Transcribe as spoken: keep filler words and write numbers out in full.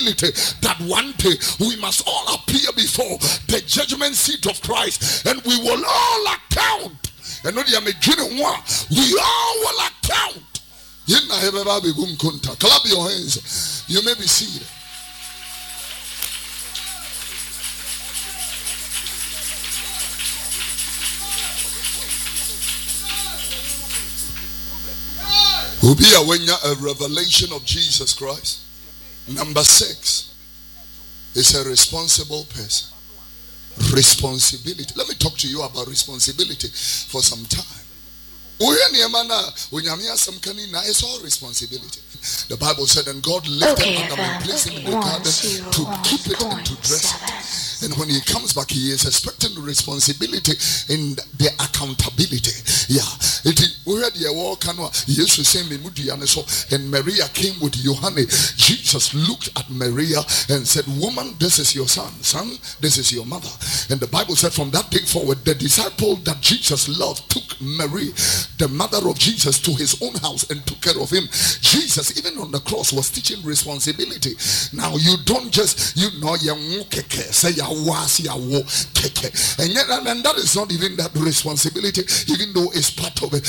that one day we must all appear before the judgment seat of Christ, and we will all account. And we all will account. Clap your hands. You may be seated. A revelation of Jesus Christ. Number six is a responsible person. Responsibility. Let me talk to you about responsibility for some time. It's all responsibility. The Bible said, and God lifted okay, Adam and placed him in the garden to keep it and to dress it. And when he comes back, he is expecting the responsibility in the accountability. Yeah. It is where the walk and Jesus said, and Maria came with Johannes. Jesus looked at Maria and said, woman, this is your son. Son, this is your mother. And the Bible said from that day forward, the disciple that Jesus loved took Mary, the mother of Jesus, to his own house and took care of him. Jesus, even on the cross, was teaching responsibility. Now you don't just, you know, say and yet, and that is not even that responsibility, even though it's part of it.